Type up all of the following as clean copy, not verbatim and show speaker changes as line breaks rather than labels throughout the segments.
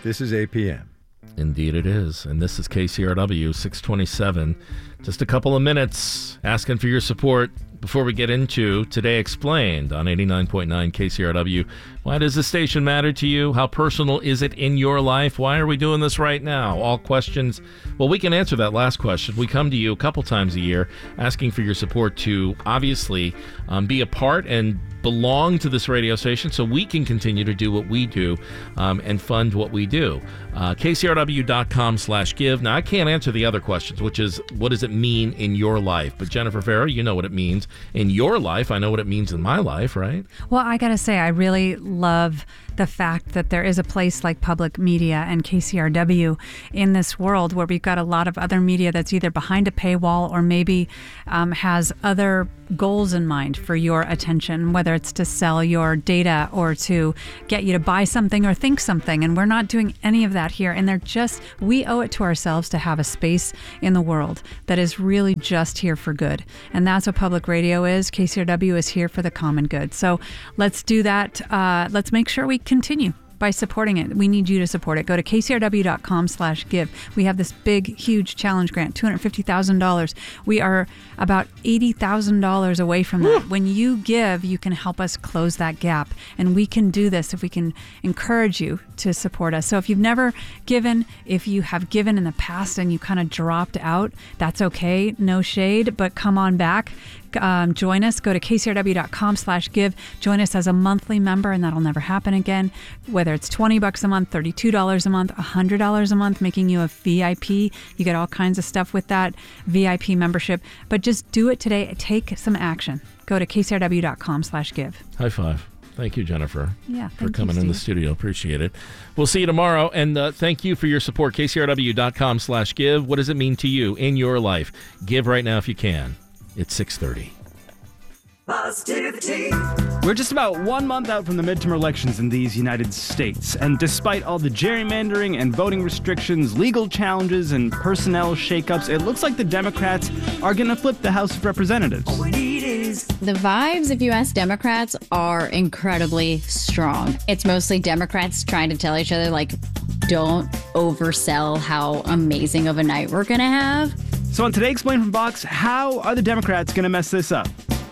This is APM.
Indeed it is. And this is KCRW 627. Just a couple of minutes asking for your support before we get into Today Explained on 89.9 KCRW. Why does the station matter to you? How personal is it in your life? Why are we doing this right now? All questions. Well, we can answer that last question. We come to you a couple times a year asking for your support to obviously be a part and belong to this radio station so we can continue to do what we do and fund what we do. KCRW.com/give. Now, I can't answer the other questions, which is, what does it mean in your life? But Jennifer Farrow, you know what it means in your life. I know what it means in my life, right?
Well, I got to say, I really love the fact that there is a place like public media and KCRW in this world where we've got a lot of other media that's either behind a paywall or maybe has other goals in mind for your attention, whether it's to sell your data or to get you to buy something or think something. And we're not doing any of that here. And we owe it to ourselves to have a space in the world that is really just here for good. And that's what public radio is. KCRW is here for the common good. So let's do that. Let's make sure we continue by supporting it. We need you to support it. Go to kcrw.com/give. We have this big, huge challenge grant, $250,000. We are about $80,000 away from that. When you give, you can help us close that gap. And we can do this if we can encourage you to support us. So if you've never given, if you have given in the past and you kind of dropped out, that's okay. No shade, but come on back. Join us. Go to kcrw.com/give. Join us as a monthly member, and that'll never happen again. Whether it's $20 a month, $32 a month, $100 a month, making you a VIP. You get all kinds of stuff with that VIP membership. But just do it today. Take some action. Go to kcrw.com/give.
High five. Thank you, Jennifer, for coming
you,
in the studio. Appreciate it. We'll see you tomorrow. And thank you for your support. kcrw.com/give. What does it mean to you in your life? Give right now if you can. It's 6:30.
Positivity. We're just about 1 month out from the midterm elections in these United States, and despite all the gerrymandering and voting restrictions, legal challenges, and personnel shakeups, it looks like the Democrats are going to flip the House of Representatives.
The vibes, if you ask Democrats, are incredibly strong. It's mostly Democrats trying to tell each other, like, don't oversell how amazing of a night we're going to have.
So on Today Explained from Vox, how are the Democrats going to mess this up?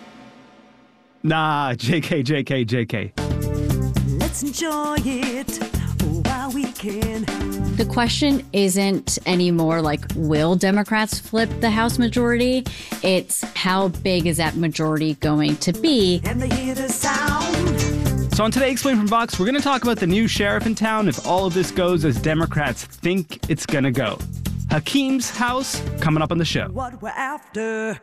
Nah, JK.
Let's enjoy it while we can.
The question isn't anymore like, will Democrats flip the House majority? It's how big is that majority going to be?
And they hear the sound.
So on Today Explained from Vox, we're going to talk about the new sheriff in town if all of this goes as Democrats think it's going to go. Hakeem's house coming up on the show.
What we're after.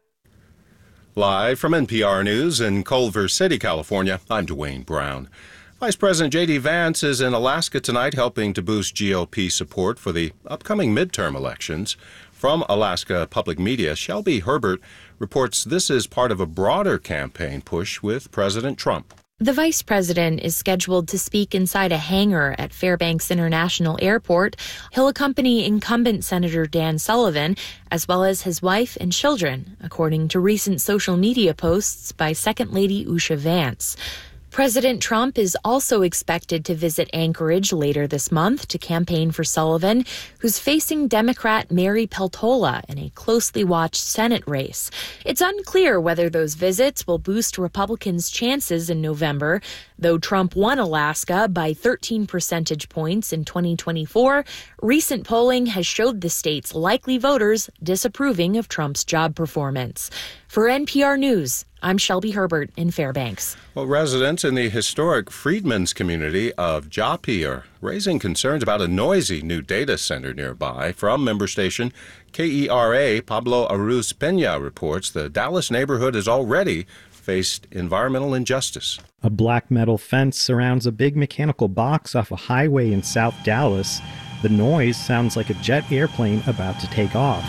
Live from NPR News in Culver City, California, I'm Dwayne Brown. Vice President J.D. Vance is in Alaska tonight helping to boost GOP support for the upcoming midterm elections. From Alaska Public Media, Shelby Herbert reports this is part of a broader campaign push with President Trump.
The vice president is scheduled to speak inside a hangar at Fairbanks International Airport. He'll accompany incumbent Senator Dan Sullivan, as well as his wife and children, according to recent social media posts by Second Lady Usha Vance. President Trump is also expected to visit Anchorage later this month to campaign for Sullivan, who's facing Democrat Mary Peltola in a closely watched Senate race. It's unclear whether those visits will boost Republicans' chances in November. Though Trump won Alaska by 13 percentage points in 2024, recent polling has showed the state's likely voters disapproving of Trump's job performance. For NPR News, I'm Shelby Herbert in Fairbanks.
Well, residents in the historic Freedmen's community of Joppy are raising concerns about a noisy new data center nearby. From member station KERA, Pablo Aruz Peña reports the Dallas neighborhood has already faced environmental injustice.
A black metal fence surrounds a big mechanical box off a highway in South Dallas. The noise sounds like a jet airplane about to take off.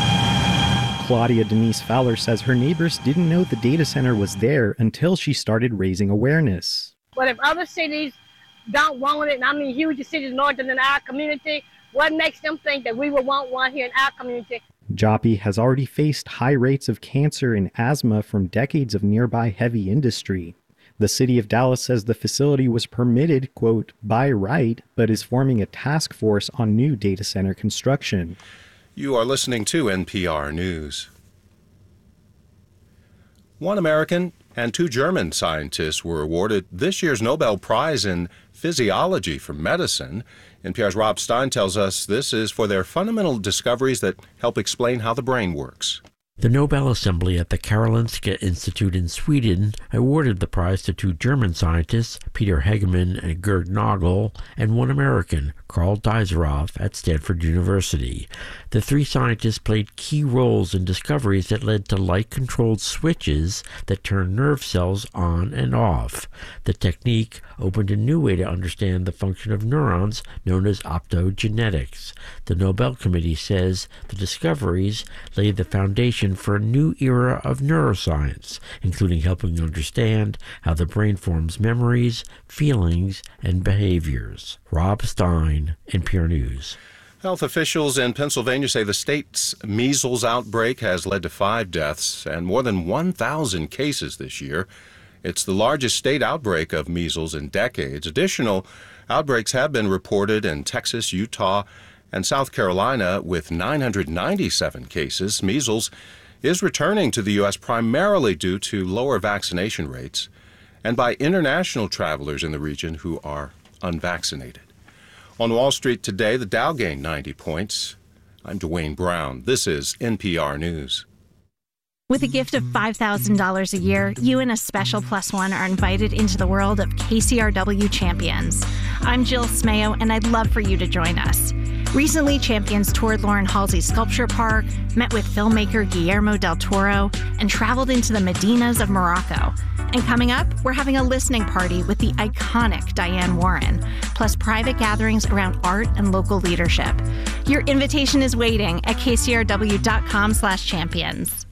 Claudia Denise Fowler says her neighbors didn't know the data center was there until she started raising awareness.
But if other cities don't want it, and I mean huge cities larger than our community, what makes them think that we would want one here in our community?
Joppy has already faced high rates of cancer and asthma from decades of nearby heavy industry. The city of Dallas says the facility was permitted, quote, by right, but is forming a task force on new data center construction.
You are listening to NPR News. One American and 2 German scientists were awarded this year's Nobel Prize in Physiology for Medicine. NPR's Rob Stein tells us this is for their fundamental discoveries that help explain how the brain works.
The Nobel Assembly at the Karolinska Institute in Sweden awarded the prize to 2 German scientists, Peter Hegemann and Gerd Nagel, and 1 American, Karl Deiseroff, at Stanford University. The 3 scientists played key roles in discoveries that led to light-controlled switches that turn nerve cells on and off. The technique opened a new way to understand the function of neurons, known as optogenetics. The Nobel Committee says the discoveries laid the foundation for a new era of neuroscience, including helping understand how the brain forms memories, feelings, and behaviors. Rob Stein, NPR News.
Health officials in Pennsylvania say the state's measles outbreak has led to 5 deaths and more than 1,000 cases this year. It's the largest state outbreak of measles in decades. Additional outbreaks have been reported in Texas, Utah, and South Carolina with 997 cases. Measles is returning to the U.S. primarily due to lower vaccination rates and by international travelers in the region who are unvaccinated. On Wall Street today, the Dow gained 90 points. I'm Dwayne Brown. This is NPR News.
With a gift of $5,000 a year, you and a special plus one are invited into the world of KCRW Champions. I'm Jill Smayo, and I'd love for you to join us. Recently, Champions toured Lauren Halsey's Sculpture Park, met with filmmaker Guillermo del Toro, and traveled into the Medinas of Morocco. And coming up, we're having a listening party with the iconic Diane Warren, plus private gatherings around art and local leadership. Your invitation is waiting at kcrw.com/champions.